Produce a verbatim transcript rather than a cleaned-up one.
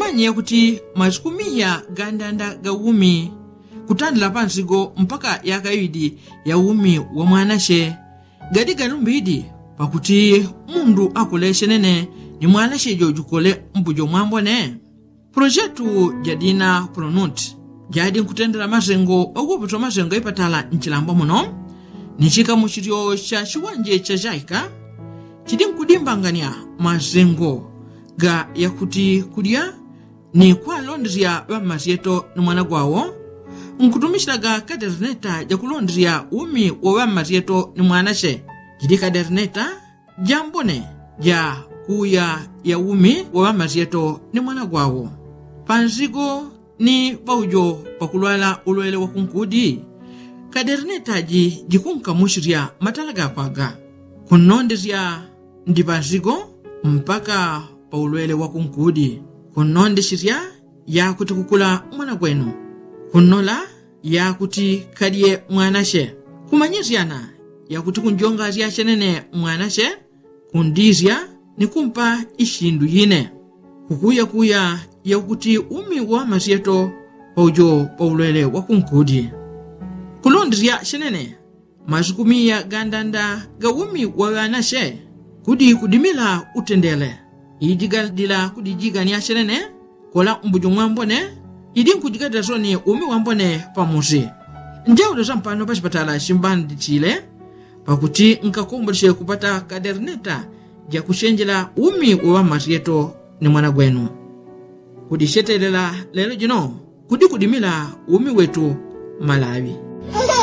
mumanye kuti mazikumiya gandanda ga umi kutandila pansigo mpaka yakayidi ya umi wa mwanashe gadi galumbidi pakuti mundu akuleshe nene ni mwanashe jojukole mbujo mwambone. Projetu jadina Pronut jadi nkutendera mazengo okuputo mazengo ipatala nchilambo muno nichika muchitio cha chiwanje cha jaika chidi nkudimbangania mazengo ga yakuti kudia ni kwa londria wa mazieto ni mwana gwawo nkutumishilaga kaderneta ja kulondria umi wa mazieto ni mwanashe jidi kaderneta jambone ja kuya ya umi wa mazieto ni mwana gwawo panzigo ni paujo pakulwala ulwele wa kunkudi kaderneta ji jikunka mushiria matalaga kwaga kunondezia ndi panzigo mpaka paulwele wa kunkudi kunondeshiria ya kuti kukula mwana gwenu kunola ya kuti kadie mwanashe kumanyiziana ya kuti kunjonga zia chenene mwanashe kundizia ni kumpa ishindu yine kukuya kuya ya kuti umi wa mazieto paujo paulwele wa kunkudi kulondria chenene mazikumiya gandanda ga umi wa wanashe kudi kudimila utendele ijigadila kudijigania chenene kola mbujo mwambone idi nkujigadila zoni umi wambone pamuzi njaudo zampano pachipatala shimbandi chile pakuti nkakumbulishe kupata kaderneta ja kushenjela umi wa mazieto ni mwana gwenu kudishetelela lelo jino kudi kudimila umi wetu Malawi.